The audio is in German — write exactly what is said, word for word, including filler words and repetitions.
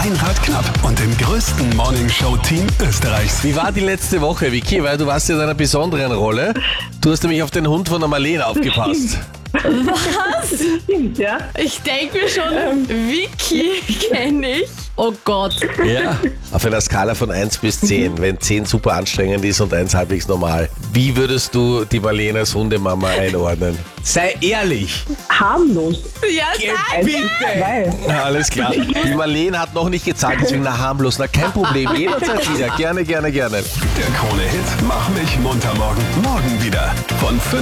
Meinrad Knapp und dem größten Morningshow-Team Österreichs. Wie war die letzte Woche, Vicky? Weil du warst ja in einer besonderen Rolle. Du hast nämlich auf den Hund von der Marlene aufgepasst. Was? Stimmt, ja. Ich denke mir schon, Vicky kenne ich. Oh Gott. Ja. Auf einer Skala von eins bis zehn, wenn zehn super anstrengend ist und eins halbwegs normal. Wie würdest du die Marlene als Hundemama einordnen? Sei ehrlich. Harmlos. Ja, sag. Bitte. Weil, Ja, alles klar. Die Marlene hat noch nicht gezahlt, deswegen na harmlos. Na kein Problem, jederzeit wieder. Gerne, gerne, gerne. Der Krone-Hit Mach mich munter morgen. Morgen wieder. Von fünf